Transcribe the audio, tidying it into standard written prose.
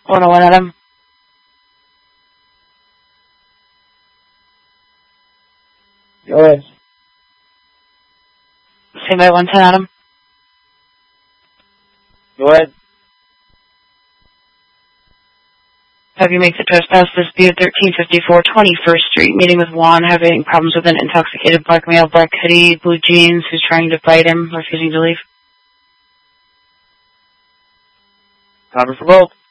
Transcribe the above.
101 Adam. Go ahead. Same by 110 Adam. Go ahead. Have you make the trespass dispute 1354 21st Street, meeting with Juan, having problems with an intoxicated black male, black hoodie, blue jeans, who's trying to fight him, refusing to leave. Cover for both.